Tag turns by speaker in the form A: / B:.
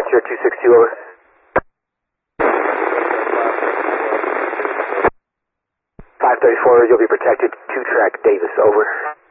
A: Dispatcher 262, over. 534, you'll be protected. 2-track Davis, over.